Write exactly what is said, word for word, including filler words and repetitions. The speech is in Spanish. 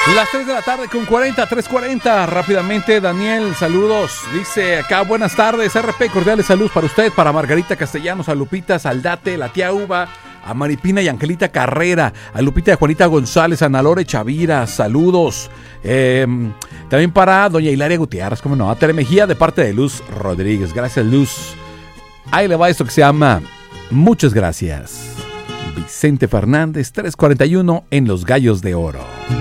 Las tres de la tarde con cuarenta, tres cuarenta. Rápidamente, Daniel, saludos. Dice acá, buenas tardes, R P, cordiales saludos para usted, para Margarita Castellanos, a Lupita Saldate, la tía Uva, a Maripina y Angelita Carrera, a Lupita y Juanita González, a Ana Lore Chavira, saludos. Eh, también para doña Hilaria Gutiérrez, como no, a Tere Mejía de parte de Luz Rodríguez. Gracias, Luz. Ahí le va esto que se llama Muchas Gracias. Vicente Fernández, tres cuarenta y uno en Los Gallos de Oro.